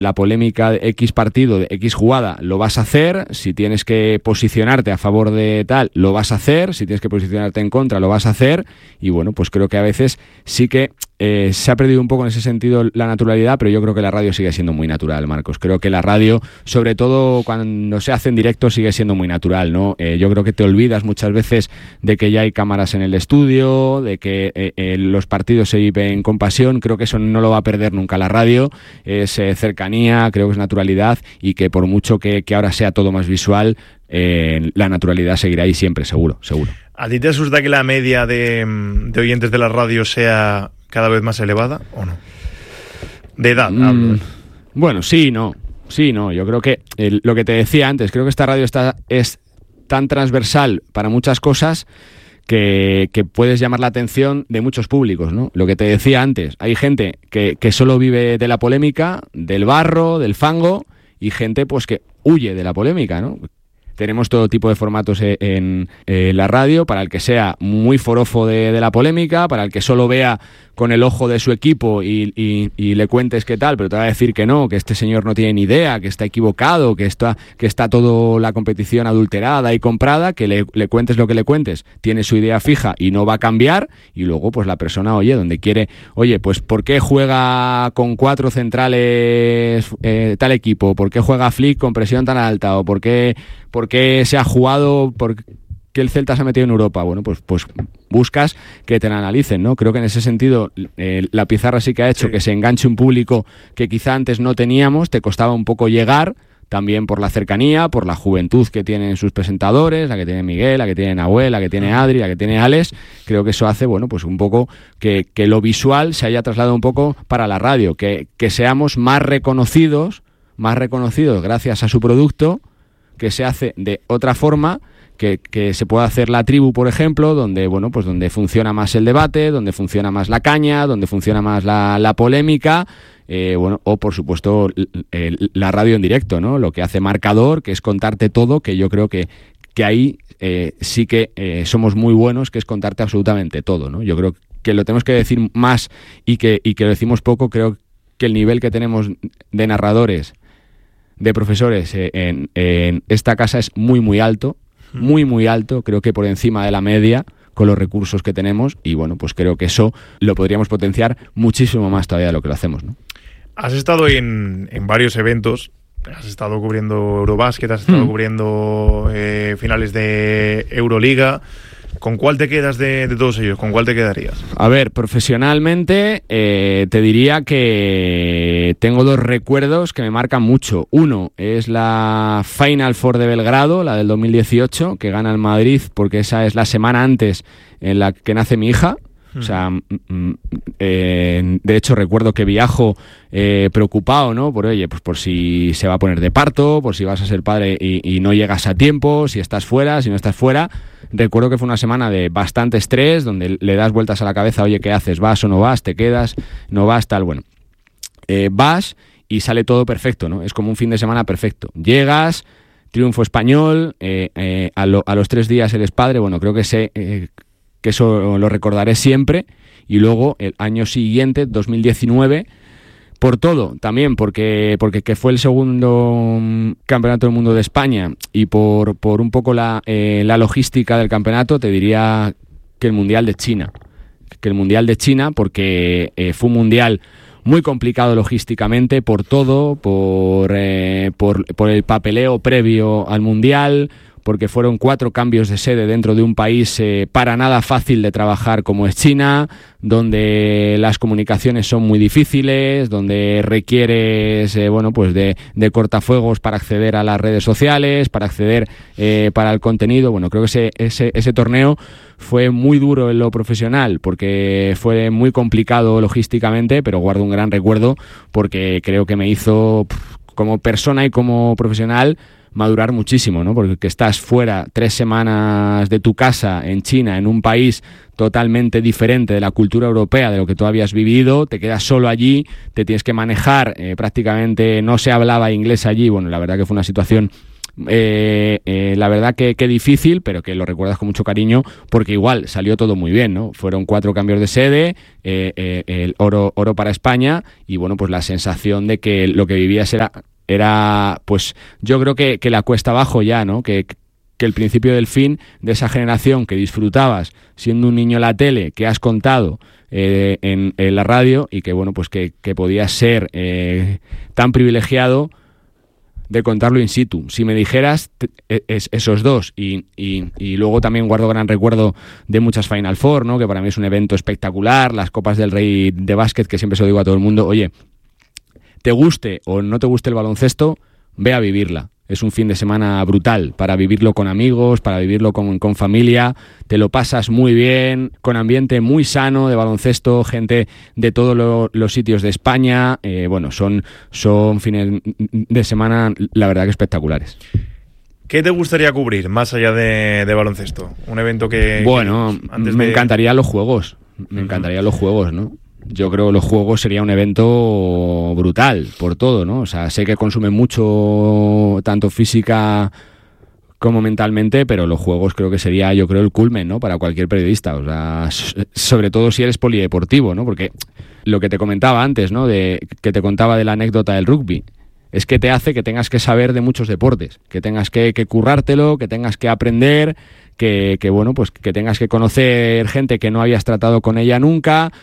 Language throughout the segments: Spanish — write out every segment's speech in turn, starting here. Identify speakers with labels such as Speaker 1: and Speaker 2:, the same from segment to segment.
Speaker 1: la polémica de X partido, de X jugada, lo vas a hacer. Si tienes que posicionarte a favor de tal, lo vas a hacer. Si tienes que posicionarte en contra, lo vas a hacer. Y bueno, pues creo que a veces sí que se ha perdido un poco en ese sentido la naturalidad, pero yo creo que la radio sigue siendo muy natural, Marcos. Creo que la radio, sobre todo cuando se hace en directo, sigue siendo muy natural, ¿no? Yo creo que te olvidas muchas veces de que ya hay cámaras en el estudio, de que los partidos se viven con pasión. Creo que eso no lo va a perder nunca la radio. Es cercanía, creo que es naturalidad, y que por mucho que ahora sea todo más visual, la naturalidad seguirá ahí siempre, seguro.
Speaker 2: ¿A ti te asusta que la media de oyentes de la radio sea cada vez más elevada o no? De edad, hablo.
Speaker 1: Bueno, sí, no. Yo creo que lo que te decía antes, creo que esta radio es tan transversal para muchas cosas que puedes llamar la atención de muchos públicos, ¿no? Lo que te decía antes, hay gente que solo vive de la polémica, del barro, del fango, y gente pues que huye de la polémica, ¿no? Tenemos todo tipo de formatos en la radio, para el que sea muy forofo de la polémica, para el que solo vea con el ojo de su equipo y le cuentes qué tal, pero te va a decir que no, que este señor no tiene ni idea, que está equivocado, que está todo la competición adulterada y comprada, que le cuentes lo que le cuentes, tiene su idea fija y no va a cambiar. Y luego pues la persona, donde quiere, pues ¿por qué juega con 4 centrales tal equipo? ¿Por qué juega Flick con presión tan alta? ¿O por qué se ha jugado, que el Celta se ha metido en Europa? Bueno, pues buscas que te la analicen, ¿no? Creo que en ese sentido la pizarra sí que ha hecho que se enganche un público que quizá antes no teníamos, te costaba un poco llegar, también por la cercanía, por la juventud que tienen sus presentadores, la que tiene Miguel, la que tiene Nahuel, la que tiene Adri, la que tiene Alex. Creo que eso hace, pues un poco que lo visual se haya trasladado un poco para la radio, que seamos más reconocidos gracias a su producto, que se hace de otra forma, que se pueda hacer La Tribu, por ejemplo, donde donde funciona más el debate, donde funciona más la caña, donde funciona más la polémica, o por supuesto la radio en directo, ¿no? Lo que hace Marcador, que es contarte todo, que yo creo que ahí sí que somos muy buenos, que es contarte absolutamente todo, ¿no? Yo creo que lo tenemos que decir más y que lo decimos poco. Creo que el nivel que tenemos de narradores, de profesores en esta casa es muy alto, muy alto, creo que por encima de la media con los recursos que tenemos, y pues creo que eso lo podríamos potenciar muchísimo más todavía de lo que lo hacemos, ¿no?
Speaker 2: Has estado en varios eventos, has estado cubriendo Eurobásquet, has estado cubriendo finales de Euroliga. ¿Con cuál te quedas de todos ellos? ¿Con cuál te quedarías?
Speaker 1: A ver, profesionalmente te diría que tengo 2 recuerdos que me marcan mucho. Uno es la Final Four de Belgrado, la del 2018, que gana el Madrid, porque esa es la semana antes en la que nace mi hija. O sea, de hecho recuerdo que viajo preocupado, ¿no? Por si se va a poner de parto, por si vas a ser padre y no llegas a tiempo, si estás fuera, si no estás fuera. Recuerdo que fue una semana de bastante estrés, donde le das vueltas a la cabeza, ¿qué haces? ¿Vas o no vas? ¿Te quedas? ¿No vas? Tal, vas y sale todo perfecto, ¿no? Es como un fin de semana perfecto. Llegas, triunfo español, a los 3 días eres padre. Creo que eso lo recordaré siempre. Y luego el año siguiente, 2019, por todo, también porque fue el segundo campeonato del mundo de España, y por un poco la logística del campeonato, te diría que el Mundial de China. Porque fue un mundial muy complicado logísticamente, por todo, por el papeleo previo al mundial, porque fueron 4 cambios de sede dentro de un país para nada fácil de trabajar como es China, donde las comunicaciones son muy difíciles, donde requieres de cortafuegos para acceder a las redes sociales, para acceder para el contenido. Creo que ese torneo fue muy duro en lo profesional, porque fue muy complicado logísticamente, pero guardo un gran recuerdo, porque creo que me hizo, como persona y como profesional, madurar muchísimo, ¿no? Porque estás fuera 3 semanas de tu casa en China, en un país totalmente diferente de la cultura europea, de lo que tú habías vivido, te quedas solo allí, te tienes que manejar, prácticamente no se hablaba inglés allí. La verdad que fue una situación la verdad que difícil, pero que lo recuerdas con mucho cariño, porque igual salió todo muy bien, ¿no? Fueron 4 cambios de sede, el oro para España, y bueno, pues la sensación de que lo que vivías era pues yo creo que la cuesta abajo ya, ¿no? Que el principio del fin de esa generación que disfrutabas siendo un niño en la tele, que has contado en la radio, y que bueno, pues que podías ser tan privilegiado de contarlo in situ. Si me dijeras esos dos, y luego también guardo gran recuerdo de muchas Final Four, ¿no? Que para mí es un evento espectacular, las Copas del Rey de básquet, que siempre se lo digo a todo el mundo, oye, te guste o no te guste el baloncesto, ve a vivirla. Es un fin de semana brutal para vivirlo con amigos, para vivirlo con familia. Te lo pasas muy bien, con ambiente muy sano de baloncesto, gente de todos los sitios de España. Bueno, son fines de semana, la verdad, que espectaculares.
Speaker 2: ¿Qué te gustaría cubrir más allá de baloncesto? Un evento que...
Speaker 1: Bueno, me encantarían los juegos. Me encantarían los juegos, ¿no? Yo creo que los juegos sería un evento brutal por todo, ¿no? O sea, sé que consume mucho, tanto física como mentalmente, pero los juegos creo que sería, yo creo, el culmen, ¿no? Para cualquier periodista, o sea, sobre todo si eres polideportivo, ¿no? Porque lo que te comentaba antes, ¿no? Que te contaba de la anécdota del rugby, es que te hace que tengas que saber de muchos deportes, que tengas que currártelo, que tengas que aprender, que bueno, pues que tengas que conocer gente que no habías tratado con ella nunca,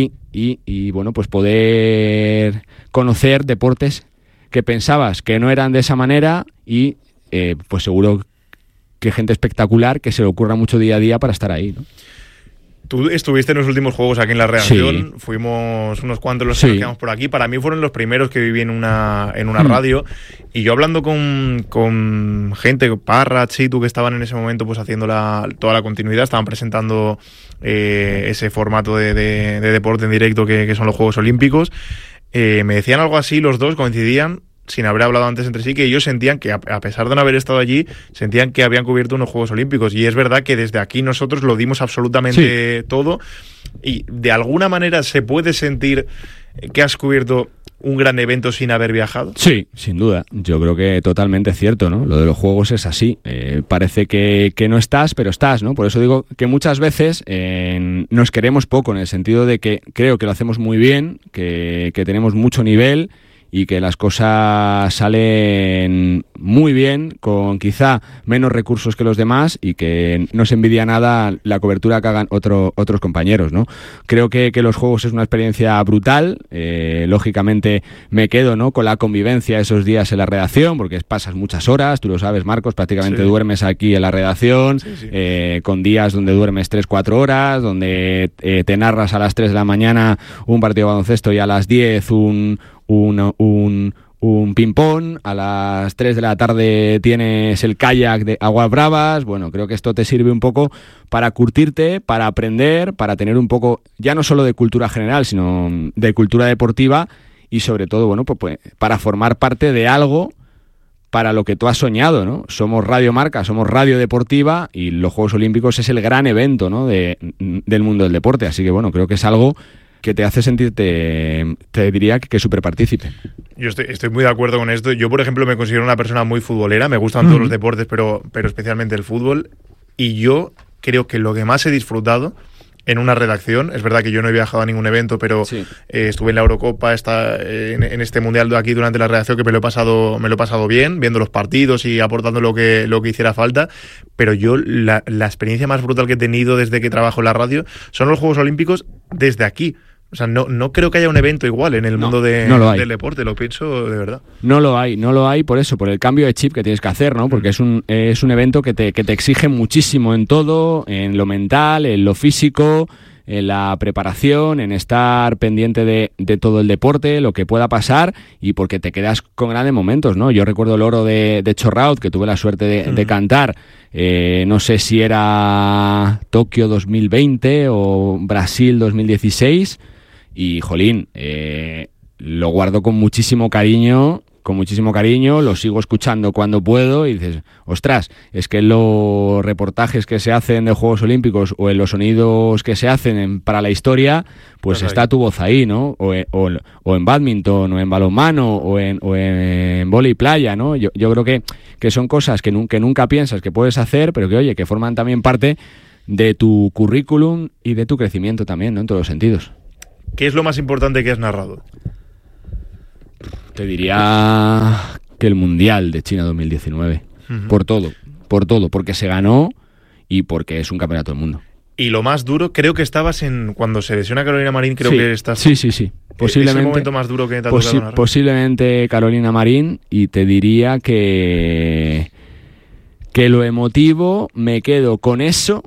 Speaker 1: y bueno, pues poder conocer deportes que pensabas que no eran de esa manera, y pues seguro que gente espectacular que se le ocurra mucho día a día para estar ahí, ¿no?
Speaker 2: Tú estuviste en los últimos juegos aquí en la redacción,
Speaker 1: sí.
Speaker 2: Fuimos unos cuantos los
Speaker 1: sí.
Speaker 2: que nos quedamos por aquí. Para mí fueron los primeros que viví en una radio, y yo hablando con gente, Parra, Chitu, que estaban en ese momento pues haciendo toda la continuidad, estaban presentando ese formato de deporte en directo que son los Juegos Olímpicos. Me decían algo así, los dos coincidían, sin haber hablado antes entre sí, que ellos sentían que, a pesar de no haber estado allí, sentían que habían cubierto unos Juegos Olímpicos. Y es verdad que desde aquí nosotros lo dimos absolutamente todo, y de alguna manera se puede sentir que has cubierto un gran evento sin haber viajado.
Speaker 1: Sí, sin duda. Yo creo que totalmente cierto, ¿no? Lo de los juegos es así. Parece que no estás, pero estás, ¿no? Por eso digo que muchas veces nos queremos poco, en el sentido de que creo que lo hacemos muy bien, que tenemos mucho nivel, y que las cosas salen muy bien, con quizá menos recursos que los demás, y que no se envidia nada la cobertura que hagan otros compañeros, ¿no? Creo que los juegos es una experiencia brutal. Lógicamente me quedo, ¿no?, con la convivencia esos días en la redacción, porque pasas muchas horas, tú lo sabes, Marcos, prácticamente duermes aquí en la redacción, con días donde duermes 3-4 horas, donde te narras a las 3 de la mañana un partido de baloncesto, y a las 10 un ping-pong, a las 3 de la tarde tienes el kayak de Aguas Bravas. Bueno, creo que esto te sirve un poco para curtirte, para aprender, para tener un poco, ya no solo de cultura general, sino de cultura deportiva, y sobre todo, bueno, pues para formar parte de algo para lo que tú has soñado, ¿no? Somos Radio Marca, somos radio deportiva, y los Juegos Olímpicos es el gran evento, ¿no?, del mundo del deporte. Así que, bueno, creo que es algo que te hace sentirte, te diría que súper partícipe.
Speaker 2: Yo estoy muy de acuerdo con esto. Yo, por ejemplo, me considero una persona muy futbolera. Me gustan todos los deportes, pero especialmente el fútbol. Y yo creo que lo que más he disfrutado en una redacción, es verdad que yo no he viajado a ningún evento, pero estuve en la Eurocopa, en este Mundial de aquí durante la redacción, que me lo he pasado bien, viendo los partidos y aportando lo que hiciera falta. Pero yo, la experiencia más brutal que he tenido desde que trabajo en la radio son los Juegos Olímpicos desde aquí. O sea, no creo que haya un evento igual en el mundo del deporte, lo pienso de verdad. No lo
Speaker 1: hay por eso, por el cambio de chip que tienes que hacer, ¿no? Porque es un evento que te exige muchísimo en todo, en lo mental, en lo físico, en la preparación, en estar pendiente de todo el deporte, lo que pueda pasar, y porque te quedas con grandes momentos, ¿no? Yo recuerdo el oro de Chorraut, que tuve la suerte de cantar, no sé si era Tokio 2020 o Brasil 2016, y jolín, lo guardo con muchísimo cariño, con muchísimo cariño, lo sigo escuchando cuando puedo y dices, ostras, es que en los reportajes que se hacen de Juegos Olímpicos o en los sonidos que se hacen para la historia, pues está tu voz ahí, ¿no? O en bádminton, o en balonmano, o en vóley playa, ¿no? Yo creo que son cosas que nunca piensas que puedes hacer, pero que, oye, que forman también parte de tu currículum y de tu crecimiento también, ¿no? En todos los sentidos.
Speaker 2: ¿Qué es lo más importante que has narrado?
Speaker 1: Te diría que el Mundial de China 2019. Uh-huh. Por todo, porque se ganó y porque es un campeonato del mundo.
Speaker 2: Y lo más duro, creo que estabas cuando se lesiona Carolina Marín, creo que estás...
Speaker 1: Sí. Posiblemente,
Speaker 2: ¿es el momento más duro que te ha tocado narrar?
Speaker 1: Posiblemente Carolina Marín, y te diría que lo emotivo, me quedo con eso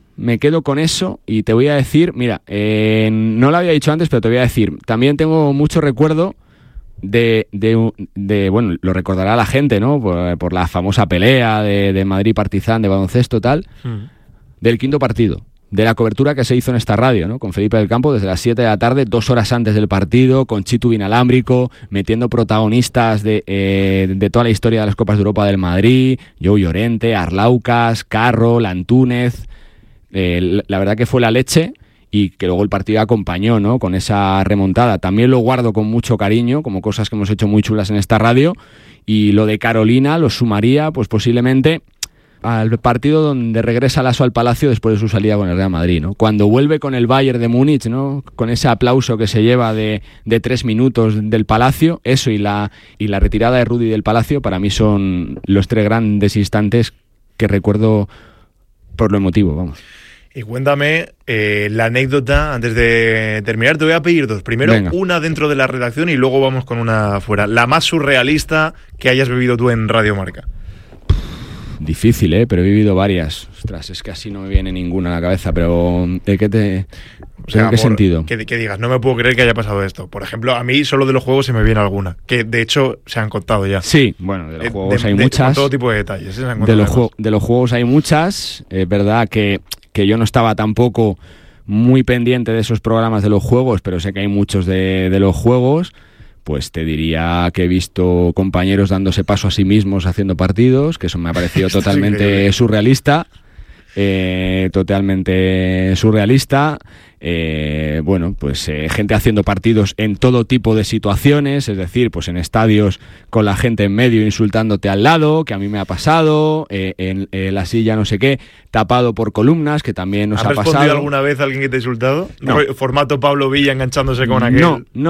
Speaker 1: y te voy a decir, mira, no lo había dicho antes, pero te voy a decir, también tengo mucho recuerdo de bueno, lo recordará la gente, ¿no? Por la famosa pelea de Madrid Partizan de baloncesto, tal, del quinto partido, de la cobertura que se hizo en esta radio, ¿no? Con Felipe del Campo desde las 7 de la tarde, 2 horas antes del partido, con Chitu inalámbrico, metiendo protagonistas de toda la historia de las Copas de Europa del Madrid, Joe Llorente, Arlaucas, Carro, Lantúnez. La verdad que fue la leche. Y que luego el partido acompañó, ¿no? Con esa remontada. También lo guardo con mucho cariño, como cosas que hemos hecho muy chulas en esta radio. Y lo de Carolina lo sumaría, pues posiblemente al partido donde regresa Lasso al Palacio después de su salida con el Real Madrid, ¿no? Cuando vuelve con el Bayern de Múnich, ¿no? Con ese aplauso que se lleva de 3 minutos del Palacio, eso y la retirada de Rudy del Palacio, para mí son los 3 grandes instantes que recuerdo por lo emotivo, vamos.
Speaker 2: Y cuéntame la anécdota antes de terminar. Te voy a pedir 2. Primero, venga, una dentro de la redacción y luego vamos con una fuera. La más surrealista que hayas vivido tú en Radio Marca.
Speaker 1: Difícil, pero he vivido varias. Ostras, es que así no me viene ninguna a la cabeza, pero ¿de qué te...? O sea, ¿en qué sentido?
Speaker 2: Que digas, no me puedo creer que haya pasado esto. Por ejemplo, a mí solo de los juegos se me viene alguna, que de hecho se han contado ya.
Speaker 1: Sí, bueno, de los juegos hay muchas.
Speaker 2: Con todo tipo de detalles.
Speaker 1: De los juegos hay muchas. Es verdad que yo no estaba tampoco muy pendiente de esos programas de los juegos, pero sé que hay muchos de los juegos. Pues te diría que he visto compañeros dándose paso a sí mismos haciendo partidos, que eso me ha parecido totalmente surrealista. Totalmente surrealista. Bueno, pues gente haciendo partidos en todo tipo de situaciones, es decir, pues en estadios con la gente en medio insultándote al lado, que a mí me ha pasado, en la silla no sé qué, tapado por columnas, que también nos ha pasado. ¿Has
Speaker 2: respondido alguna vez a alguien que te ha insultado?
Speaker 1: No.
Speaker 2: Formato Pablo Villa enganchándose con aquel.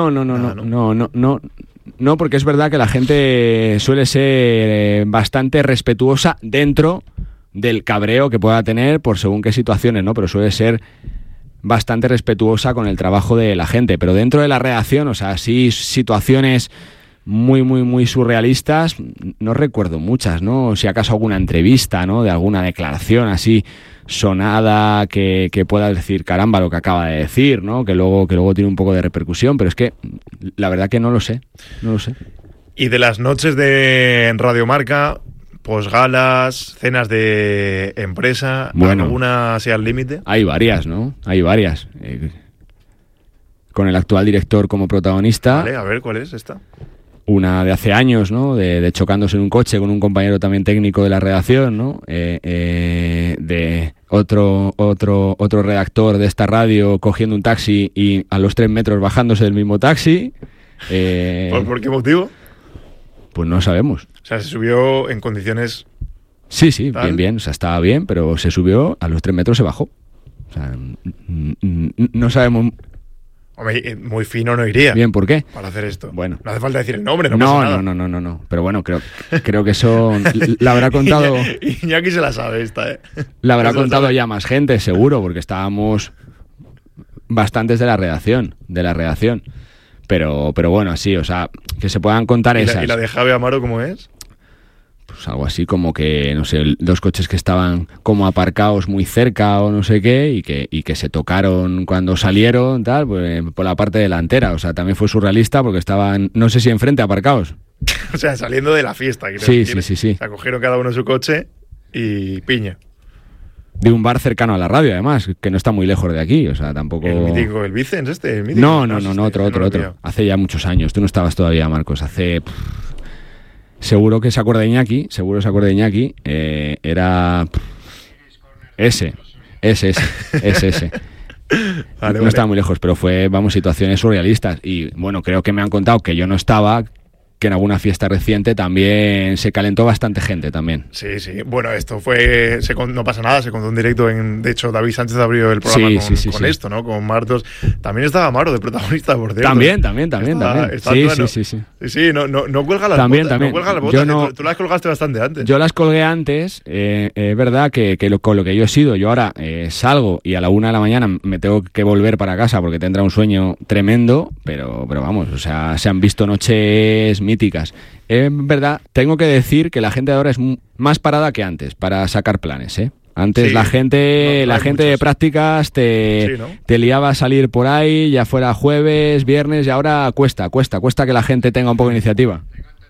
Speaker 1: No, porque es verdad que la gente suele ser bastante respetuosa dentro del cabreo que pueda tener por según qué situaciones, ¿no? Pero suele ser bastante respetuosa con el trabajo de la gente, pero dentro de la redacción, o sea, sí, situaciones muy, muy, muy surrealistas, no recuerdo muchas, ¿no? Si acaso alguna entrevista, ¿no? De alguna declaración así sonada que pueda decir, caramba, lo que acaba de decir, ¿no? Que luego tiene un poco de repercusión, pero es que la verdad que no lo sé.
Speaker 2: Y de las noches de Radio Marca, posgalas, cenas de empresa,
Speaker 1: bueno,
Speaker 2: ¿alguna sea al límite?
Speaker 1: Hay varias, ¿no? Hay varias. Con el actual director como protagonista.
Speaker 2: Vale, a ver, ¿cuál es esta?
Speaker 1: Una de hace años, ¿no? De chocándose en un coche con un compañero también técnico de la redacción, ¿no? De otro redactor de esta radio cogiendo un taxi y a los 3 metros bajándose del mismo taxi.
Speaker 2: ¿Por qué motivo?
Speaker 1: Pues no sabemos.
Speaker 2: O sea, se subió en condiciones...
Speaker 1: Sí, bien. O sea, estaba bien, pero se subió, a los 3 metros se bajó. O sea, no sabemos...
Speaker 2: Hombre, muy fino no iría.
Speaker 1: Bien, ¿por qué?
Speaker 2: Para hacer esto.
Speaker 1: Bueno.
Speaker 2: No hace falta decir el nombre, no pasa nada.
Speaker 1: No. Pero bueno, creo que eso la habrá contado...
Speaker 2: Iñaki se la sabe esta,
Speaker 1: La habrá contado ya más gente, seguro, porque estábamos bastantes de la redacción. Pero bueno, sí, o sea, que se puedan contar esas.
Speaker 2: ¿Y la de Javi Amaro cómo es?
Speaker 1: Pues algo así como que, no sé, 2 coches que estaban como aparcados muy cerca o no sé qué y que se tocaron cuando salieron, tal, pues, por la parte delantera. O sea, también fue surrealista porque estaban, no sé si enfrente aparcados.
Speaker 2: O sea, saliendo de la fiesta.
Speaker 1: Sí.
Speaker 2: O sea, cogieron cada uno su coche y piña.
Speaker 1: De un bar cercano a la radio, además, que no está muy lejos de aquí, o sea, tampoco...
Speaker 2: ¿El mítico, el Vicens el mítico?
Speaker 1: No, otro. Hace ya muchos años. Tú no estabas todavía, Marcos. Hace seguro que se acuerda de Iñaki, era ese.
Speaker 2: Vale,
Speaker 1: no estaba muy lejos, pero fue, vamos, situaciones surrealistas. Y bueno, creo que me han contado que yo no estaba, que en alguna fiesta reciente también se calentó bastante gente también.
Speaker 2: Sí. Bueno, esto fue... no pasa nada, se contó en directo. De hecho, David Sánchez abrió el programa con esto, ¿no? Con Martos. También estaba Amaro de protagonista, por cierto.
Speaker 1: También. Sí,
Speaker 2: no cuelga las
Speaker 1: botas.
Speaker 2: No cuelga las botas. Tú las colgaste bastante antes.
Speaker 1: Yo las colgué antes. Es verdad que con lo que yo he sido, yo ahora salgo y a la 1 de la mañana me tengo que volver para casa porque tendrá un sueño tremendo, pero vamos, o sea, se han visto noches míticas. En verdad, tengo que decir que la gente de ahora es más parada que antes para sacar planes, ¿eh? Antes la gente de prácticas te liaba a salir por ahí, ya fuera jueves, viernes, y ahora cuesta que la gente tenga un poco de iniciativa.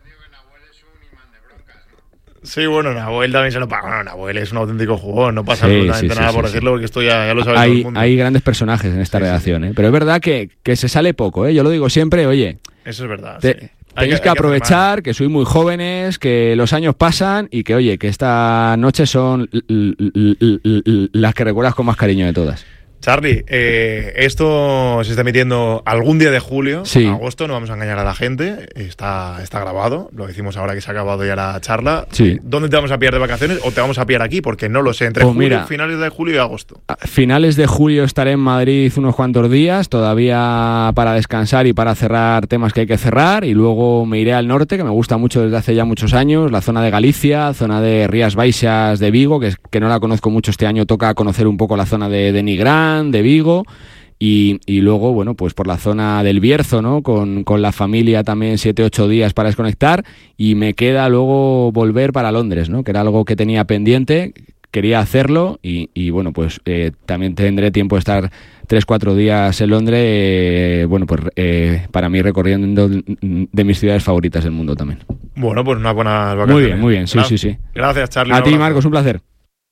Speaker 2: Sí, bueno, Nahuel también se lo paga. Bueno, Nahuel es un auténtico jugón, no pasa absolutamente nada por decirlo, porque esto ya lo sabe todo el mundo.
Speaker 1: Hay grandes personajes en esta redacción, ¿eh? Pero es verdad que se sale poco, ¿eh? Yo lo digo siempre, oye...
Speaker 2: Eso es verdad,
Speaker 1: Tenéis que aprovechar, que sois muy jóvenes, que los años pasan y que, oye, que estas noches son las que recuerdas con más cariño de todas.
Speaker 2: Charlie, esto se está emitiendo algún día de julio, en agosto, no vamos a engañar a la gente, está grabado, lo decimos ahora que se ha acabado ya la charla.
Speaker 1: Sí.
Speaker 2: ¿Dónde te vamos a pillar de vacaciones o te vamos a pillar aquí? Porque no lo sé, entre finales de julio y agosto.
Speaker 1: A finales de julio estaré en Madrid unos cuantos días, todavía para descansar y para cerrar temas que hay que cerrar, y luego me iré al norte, que me gusta mucho desde hace ya muchos años, la zona de Galicia, zona de Rías Baixas de Vigo, que no la conozco mucho este año, toca conocer un poco la zona de Nigrán, de Vigo, y luego, bueno, pues por la zona del Bierzo, ¿no? Con la familia también 7-8 días para desconectar, y me queda luego volver para Londres, ¿no? Que era algo que tenía pendiente, quería hacerlo, y bueno, pues también tendré tiempo de estar 3-4 días en Londres, bueno, pues para mí recorriendo de mis ciudades favoritas del mundo también.
Speaker 2: Bueno, pues unas buenas vacaciones.
Speaker 1: Muy bien, sí.
Speaker 2: Gracias, Charlie.
Speaker 1: A ti, Marcos, un placer.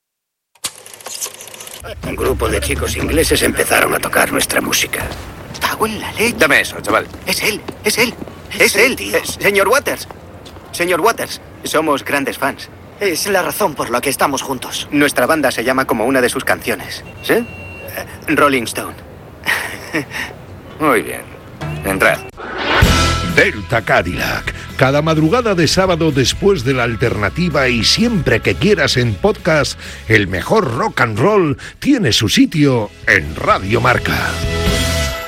Speaker 3: Un grupo de chicos ingleses empezaron a tocar nuestra música. ¡Cago en la leche!
Speaker 4: Dame eso, chaval.
Speaker 3: Es él, tío. Señor Waters, somos grandes fans. Es la razón por la que estamos juntos. Nuestra banda se llama como una de sus canciones.
Speaker 4: ¿Sí?
Speaker 3: Rolling Stone.
Speaker 4: Muy bien. Entrad.
Speaker 5: Delta Cadillac. Cada madrugada de sábado después de la alternativa y siempre que quieras en podcast, el mejor rock and roll tiene su sitio en Radio Marca.